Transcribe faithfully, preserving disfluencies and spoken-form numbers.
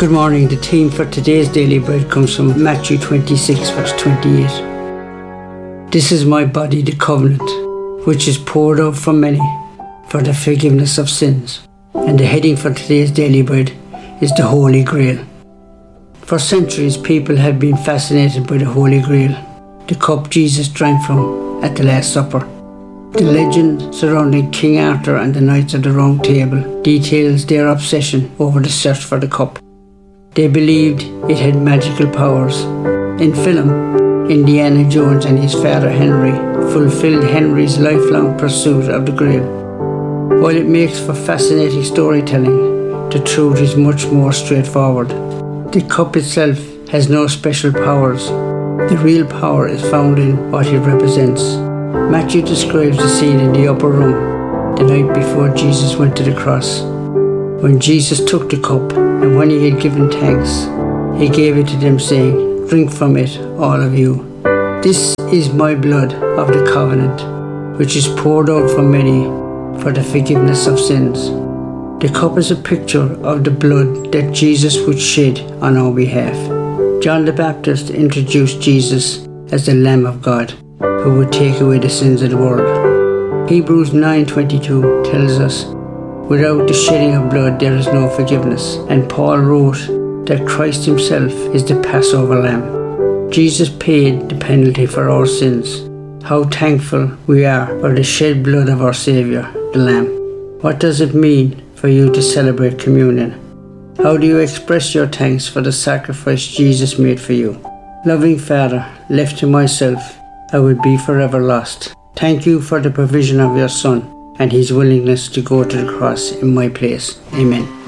Good morning. The theme for today's Daily Bread comes from Matthew twenty-six, verse twenty-eight. This is my body, the covenant, which is poured out for many for the forgiveness of sins. And the heading for today's Daily Bread is the Holy Grail. For centuries, people have been fascinated by the Holy Grail, the cup Jesus drank from at the Last Supper. The legend surrounding King Arthur and the Knights of the Round Table details their obsession over the search for the cup. They believed it had magical powers. In film, Indiana Jones and his father Henry fulfilled Henry's lifelong pursuit of the Grail. While it makes for fascinating storytelling, the truth is much more straightforward. The cup itself has no special powers. The real power is found in what it represents. Matthew describes the scene in the upper room, the night before Jesus went to the cross. When Jesus took the cup, and when he had given thanks, he gave it to them, saying, "Drink from it, all of you. This is my blood of the covenant, which is poured out for many for the forgiveness of sins." The cup is a picture of the blood that Jesus would shed on our behalf. John the Baptist introduced Jesus as the Lamb of God, who would take away the sins of the world. Hebrews nine twenty-two tells us, "Without the shedding of blood there is no forgiveness." And Paul wrote that Christ himself is the Passover Lamb. Jesus paid the penalty for our sins. How thankful we are for the shed blood of our Saviour, the Lamb. What does it mean for you to celebrate communion? How do you express your thanks for the sacrifice Jesus made for you? Loving Father, left to myself, I would be forever lost. Thank you for the provision of your Son and his willingness to go to the cross in my place. Amen.